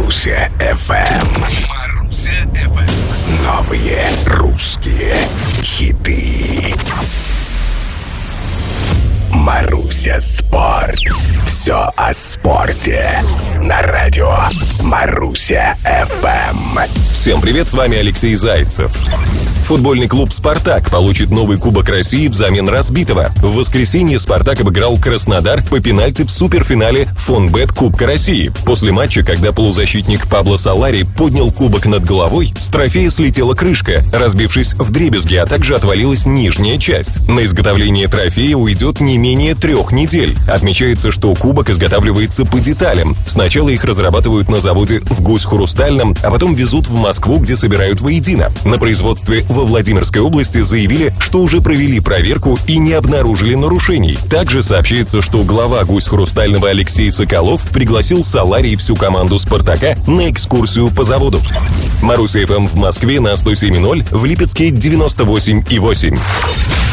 Маруся FM. Новые русские хиты. Маруся Спорт. Все о спорте. На радио Маруся FM. Всем привет, с вами Алексей Зайцев. Футбольный клуб «Спартак» получит новый Кубок России взамен разбитого. В воскресенье «Спартак» обыграл Краснодар по пенальти в суперфинале Фонбет Кубка России. После матча, когда полузащитник Пабло Солари поднял кубок над головой, с трофея слетела крышка, разбившись вдребезги, а также отвалилась нижняя часть. На изготовление трофея уйдет не менее 3 недель. Отмечается, что кубок изготавливается по деталям. Сначала их разрабатывают на заводе в Гусь-Хрустальном, а потом везут в Москву, где собирают воедино. На производстве во Владимирской области заявили, что уже провели проверку и не обнаружили нарушений. Также сообщается, что глава Гусь-Хрустального Алексей Соколов пригласил Солари и всю команду «Спартака» на экскурсию по заводу. Маруся FM в Москве на 107.0, в Липецке 98.8.